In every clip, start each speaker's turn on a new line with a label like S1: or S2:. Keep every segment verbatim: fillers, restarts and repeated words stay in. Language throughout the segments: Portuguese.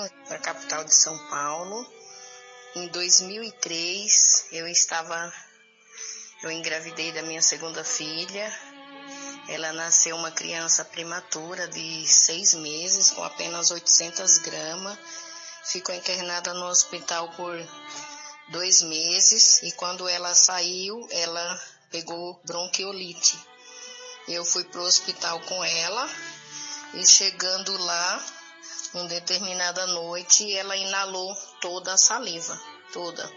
S1: na capital de São Paulo. Em dois mil e três, eu estava, eu engravidei da minha segunda filha. Ela nasceu uma criança prematura de seis meses, com apenas oitocentas gramas. Ficou internada no hospital por dois meses e quando ela saiu, ela pegou bronquiolite. Eu fui para o hospital com ela e chegando lá, uma determinada noite, ela inalou toda a saliva, toda.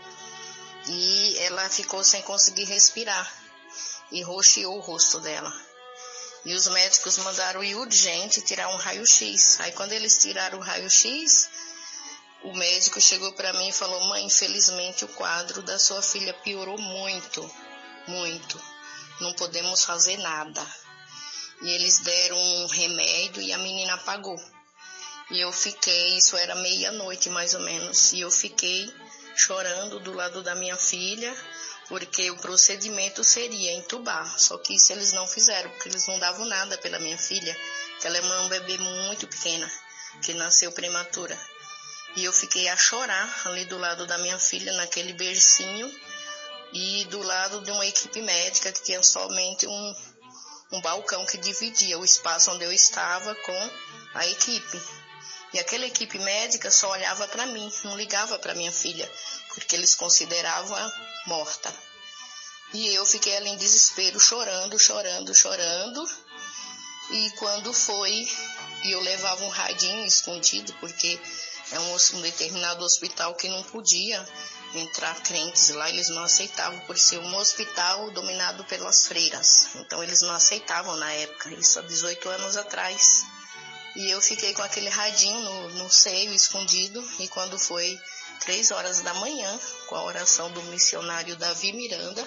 S1: E ela ficou sem conseguir respirar e roxeou o rosto dela. E os médicos mandaram ir urgente tirar um raio-x. Aí quando eles tiraram o raio-x, o médico chegou para mim e falou: mãe, infelizmente o quadro da sua filha piorou muito, muito. Não podemos fazer nada. E eles deram um remédio e a menina apagou. E eu fiquei, isso era meia-noite mais ou menos, e eu fiquei chorando do lado da minha filha, porque o procedimento seria entubar. Só que isso eles não fizeram, porque eles não davam nada pela minha filha, que ela é uma bebê muito pequena, que nasceu prematura. E eu fiquei a chorar ali do lado da minha filha, naquele bercinho, e do lado de uma equipe médica que tinha somente um, um balcão que dividia o espaço onde eu estava com a equipe. E aquela equipe médica só olhava para mim, não ligava para minha filha, porque eles consideravam morta. E eu fiquei ali em desespero, chorando, chorando, chorando. E quando foi, e eu levava um radinho escondido, porque é um, um determinado hospital que não podia entrar crentes lá, eles não aceitavam, por ser um hospital dominado pelas freiras. Então eles não aceitavam na época, isso há dezoito anos atrás. E eu fiquei com aquele radinho no, no seio, escondido, e quando foi três horas da manhã, com a oração do missionário Davi Miranda,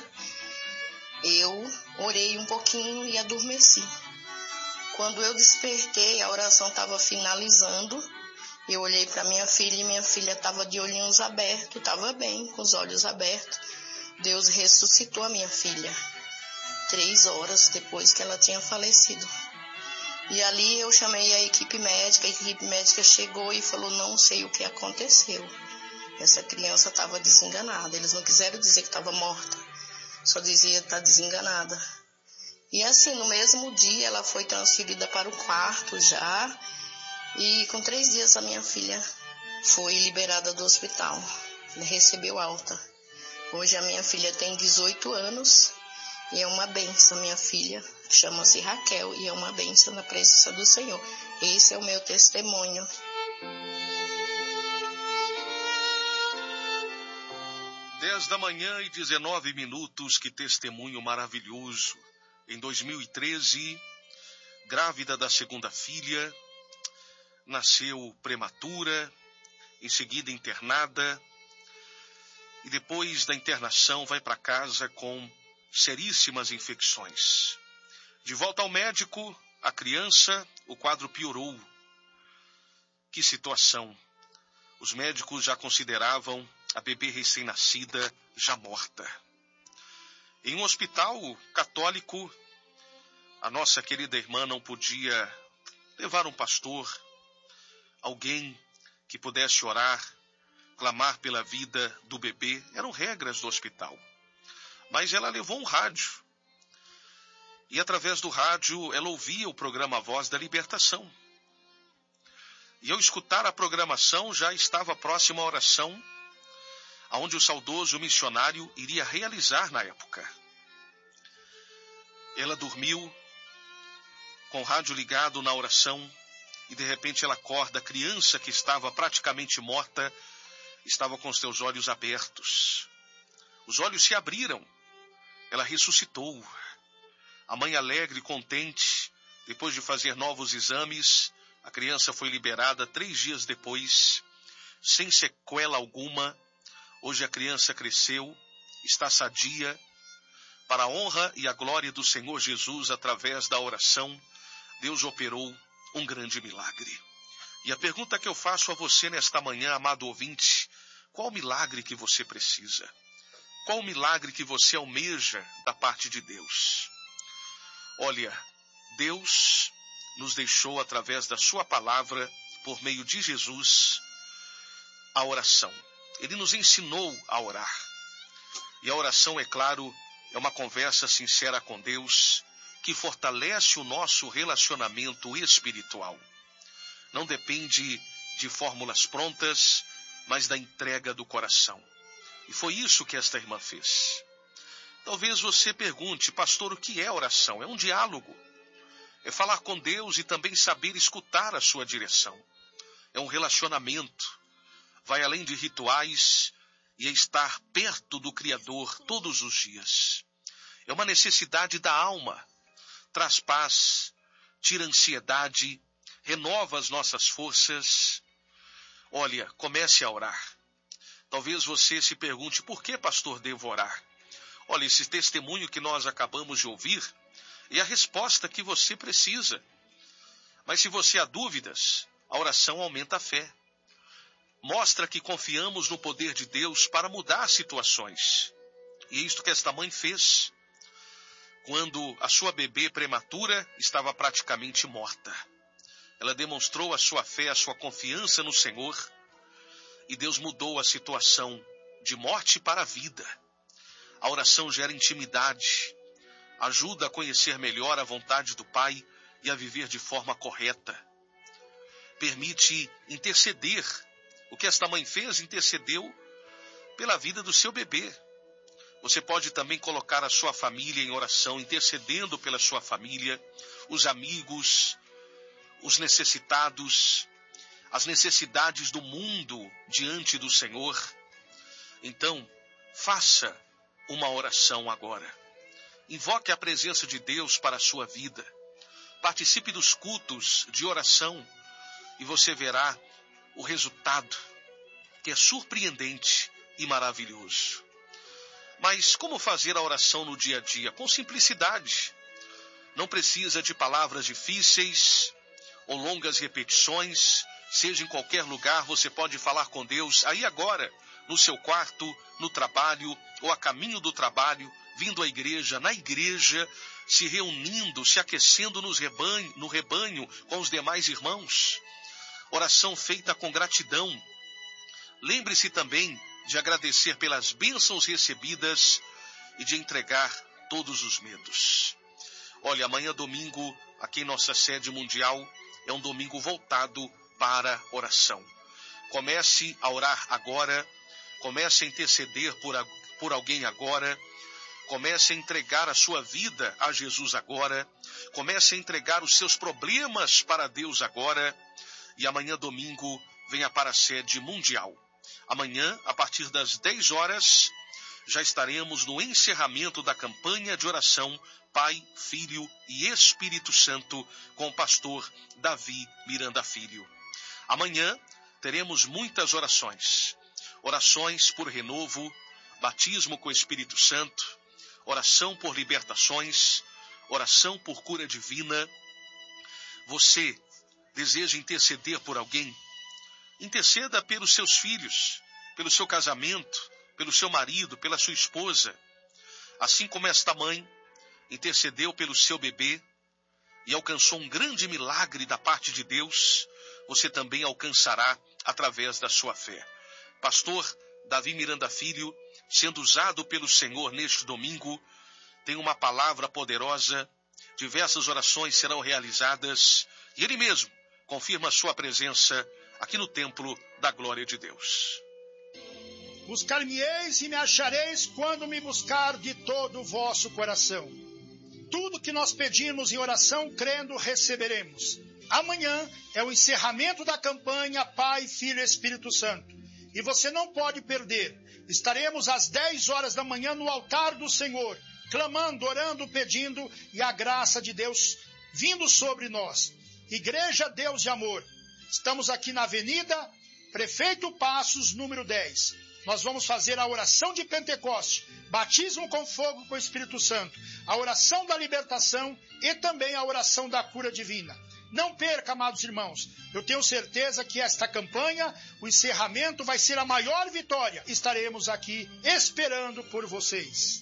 S1: eu orei um pouquinho e adormeci. Quando eu despertei, a oração estava finalizando, eu olhei para minha filha e minha filha estava de olhinhos abertos, estava bem, com os olhos abertos. Deus ressuscitou a minha filha, três horas depois que ela tinha falecido. E ali eu chamei a equipe médica, a equipe médica chegou e falou: não sei o que aconteceu. Essa criança estava desenganada, eles não quiseram dizer que estava morta, só dizia que está desenganada. E assim, no mesmo dia ela foi transferida para o quarto já, e com três dias a minha filha foi liberada do hospital, recebeu alta. Hoje a minha filha tem dezoito anos e é uma bênção, minha filha chama-se Raquel e é uma bênção na presença do Senhor. Esse é o meu testemunho.
S2: dez da manhã e dezenove minutos, que testemunho maravilhoso. Em dois mil e treze, grávida da segunda filha, nasceu prematura, em seguida internada, e depois da internação vai para casa com seríssimas infecções. De volta ao médico, a criança, o quadro piorou. Que situação! Os médicos já consideravam a bebê recém-nascida já morta. Em um hospital católico, a nossa querida irmã não podia levar um pastor, alguém que pudesse orar, clamar pela vida do bebê. Eram regras do hospital. Mas ela levou um rádio. E através do rádio ela ouvia o programa Voz da Libertação. E ao escutar a programação já estava próxima a oração, aonde o saudoso missionário iria realizar na época. Ela dormiu com o rádio ligado na oração e de repente ela acorda. A criança, que estava praticamente morta, estava com os seus olhos abertos. Os olhos se abriram. Ela ressuscitou. A mãe, alegre e contente, depois de fazer novos exames, a criança foi liberada três dias depois, sem sequela alguma. Hoje a criança cresceu, está sadia. Para a honra e a glória do Senhor Jesus, através da oração, Deus operou um grande milagre. E a pergunta que eu faço a você nesta manhã, amado ouvinte: qual milagre que você precisa? Qual milagre que você almeja da parte de Deus? Olha, Deus nos deixou, através da sua palavra, por meio de Jesus, a oração. Ele nos ensinou a orar. E a oração, é claro, é uma conversa sincera com Deus que fortalece o nosso relacionamento espiritual. Não depende de fórmulas prontas, mas da entrega do coração. E foi isso que esta irmã fez. Talvez você pergunte, pastor, o que é oração? É um diálogo. É falar com Deus e também saber escutar a sua direção. É um relacionamento. Vai além de rituais e é estar perto do Criador todos os dias. É uma necessidade da alma. Traz paz, tira ansiedade, renova as nossas forças. Olha, comece a orar. Talvez você se pergunte, por que, pastor, devo orar? Olha, esse testemunho que nós acabamos de ouvir é a resposta que você precisa. Mas se você há dúvidas, a oração aumenta a fé. Mostra que confiamos no poder de Deus para mudar situações. E é isto que esta mãe fez quando a sua bebê prematura estava praticamente morta. Ela demonstrou a sua fé, a sua confiança no Senhor, e Deus mudou a situação de morte para a vida. A oração gera intimidade, ajuda a conhecer melhor a vontade do Pai e a viver de forma correta. Permite interceder. O que esta mãe fez, intercedeu pela vida do seu bebê. Você pode também colocar a sua família em oração, intercedendo pela sua família, os amigos, os necessitados, as necessidades do mundo diante do Senhor. Então, faça uma oração agora. Invoque a presença de Deus para a sua vida. Participe dos cultos de oração e você verá o resultado, que é surpreendente e maravilhoso. Mas como fazer a oração no dia a dia? Com simplicidade. Não precisa de palavras difíceis ou longas repetições. Seja em qualquer lugar, você pode falar com Deus aí agora, no seu quarto, no trabalho ou a caminho do trabalho, vindo à igreja, na igreja, se reunindo, se aquecendo nos rebanho, no rebanho com os demais irmãos. Oração feita com gratidão. Lembre-se também de agradecer pelas bênçãos recebidas e de entregar todos os medos. Olha, amanhã domingo, aqui em nossa sede mundial, é um domingo voltado para oração. Comece a orar agora, comece a interceder por, a, por alguém agora, comece a entregar a sua vida a Jesus agora, comece a entregar os seus problemas para Deus agora, e amanhã domingo venha para a sede mundial. Amanhã, a partir das dez horas, já estaremos no encerramento da campanha de oração Pai, Filho e Espírito Santo com o pastor Davi Miranda Filho. Amanhã teremos muitas orações. Orações por renovo, batismo com o Espírito Santo, oração por libertações, oração por cura divina. Você deseja interceder por alguém? Interceda pelos seus filhos, pelo seu casamento, pelo seu marido, pela sua esposa. Assim como esta mãe intercedeu pelo seu bebê e alcançou um grande milagre da parte de Deus, você também alcançará através da sua fé. Pastor Davi Miranda Filho, sendo usado pelo Senhor neste domingo, tem uma palavra poderosa, diversas orações serão realizadas e Ele mesmo confirma a sua presença aqui no templo da glória de Deus.
S3: Buscar-me-eis e me achareis quando me buscar de todo o vosso coração. Tudo que nós pedimos em oração, crendo, receberemos. Amanhã é o encerramento da campanha Pai, Filho e Espírito Santo. E você não pode perder. Estaremos às dez horas da manhã no altar do Senhor, clamando, orando, pedindo, e a graça de Deus vindo sobre nós. Igreja Deus de Amor. Estamos aqui na Avenida Prefeito Passos, número dez. Nós vamos fazer a oração de Pentecoste, batismo com fogo com o Espírito Santo, a oração da libertação e também a oração da cura divina. Não perca, amados irmãos. Eu tenho certeza que esta campanha, o encerramento, vai ser a maior vitória. Estaremos aqui esperando por vocês.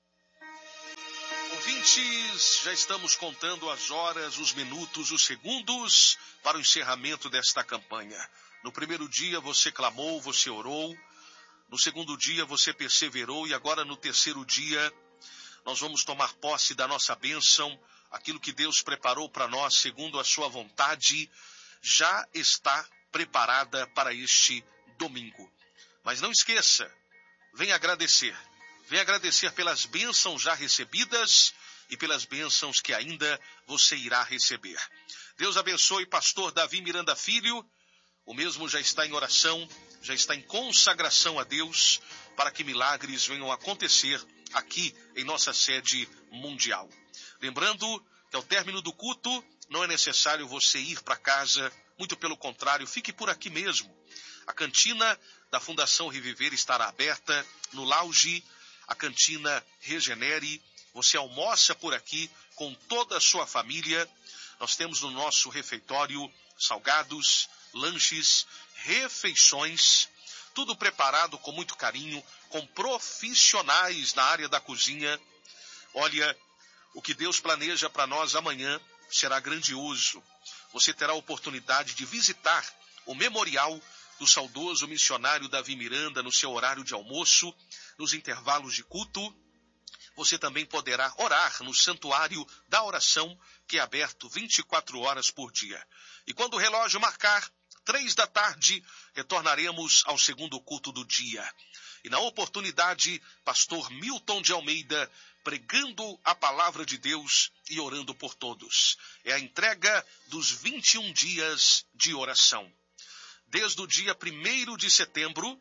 S2: Ouvintes, já estamos contando as horas, os minutos, os segundos para o encerramento desta campanha. No primeiro dia você clamou, você orou. No segundo dia você perseverou. E agora no terceiro dia nós vamos tomar posse da nossa bênção. Aquilo que Deus preparou para nós segundo a sua vontade já está preparada para este domingo. Mas não esqueça, venha agradecer. Venha agradecer pelas bênçãos já recebidas e pelas bênçãos que ainda você irá receber. Deus abençoe pastor Davi Miranda Filho. O mesmo já está em oração, já está em consagração a Deus para que milagres venham a acontecer aqui em nossa sede mundial. Lembrando que ao término do culto não é necessário você ir para casa, muito pelo contrário, fique por aqui mesmo. A cantina da Fundação Reviver estará aberta no lounge, a cantina Regenere. Você almoça por aqui com toda a sua família. Nós temos no nosso refeitório salgados, lanches, refeições, tudo preparado com muito carinho, com profissionais na área da cozinha. Olha, o que Deus planeja para nós amanhã será grandioso. Você terá a oportunidade de visitar o memorial do saudoso missionário Davi Miranda no seu horário de almoço, nos intervalos de culto. Você também poderá orar no santuário da oração, que é aberto vinte e quatro horas por dia. E quando o relógio marcar três da tarde, retornaremos ao segundo culto do dia. E na oportunidade, pastor Milton de Almeida, pregando a palavra de Deus e orando por todos. É a entrega dos vinte e um dias de oração. Desde o dia primeiro de setembro,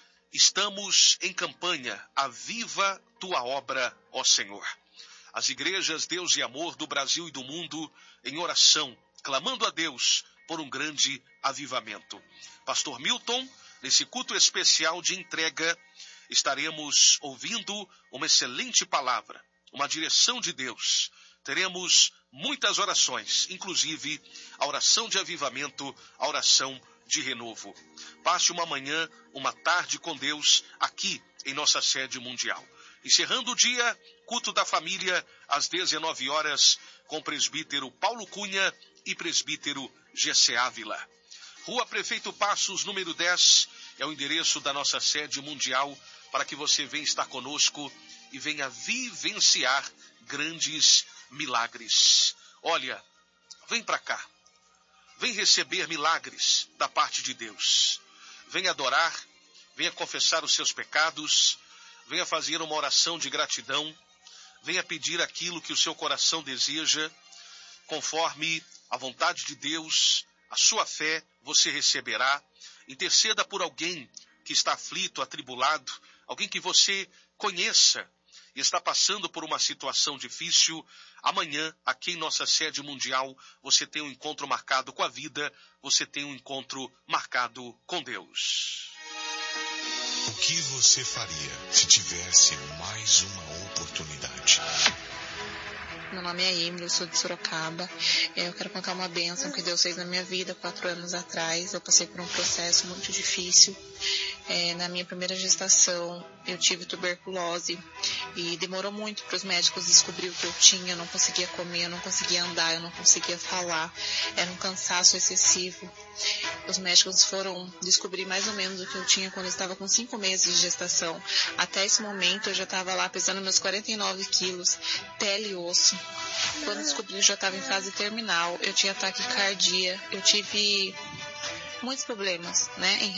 S2: estamos em campanha, aviva tua obra, ó Senhor. As igrejas Deus e Amor do Brasil e do mundo em oração, clamando a Deus por um grande avivamento. Pastor Milton, nesse culto especial de entrega, estaremos ouvindo uma excelente palavra, uma direção de Deus. Teremos muitas orações, inclusive a oração de avivamento, a oração de renovo. Passe uma manhã, uma tarde com Deus aqui em nossa sede mundial. Encerrando o dia, culto da família às dezenove horas com o presbítero Paulo Cunha e presbítero G C Ávila. Rua Prefeito Passos, número dez, é o endereço da nossa sede mundial para que você venha estar conosco e venha vivenciar grandes milagres. Olha, vem para cá. Vem receber milagres da parte de Deus. Venha adorar, venha confessar os seus pecados, venha fazer uma oração de gratidão, venha pedir aquilo que o seu coração deseja, conforme a vontade de Deus, a sua fé você receberá. Interceda por alguém que está aflito, atribulado, alguém que você conheça e está passando por uma situação difícil. Amanhã, aqui em nossa sede mundial, você tem um encontro marcado com a vida, você tem um encontro marcado com Deus.
S4: O que você faria se tivesse mais uma oportunidade?
S5: Meu nome é Emily, eu sou de Sorocaba. Eu quero contar uma bênção que Deus fez na minha vida quatro anos atrás. Eu passei por um processo muito difícil. É, na minha primeira gestação, eu tive tuberculose e demorou muito para os médicos descobrir o que eu tinha. Eu não conseguia comer, eu não conseguia andar, eu não conseguia falar. Era um cansaço excessivo. Os médicos foram descobrir mais ou menos o que eu tinha quando eu estava com cinco meses de gestação. Até esse momento, eu já estava lá pesando meus quarenta e nove quilos, pele e osso. Quando descobri, eu já estava em fase terminal. Eu tinha taquicardia, eu tive muitos problemas, né, em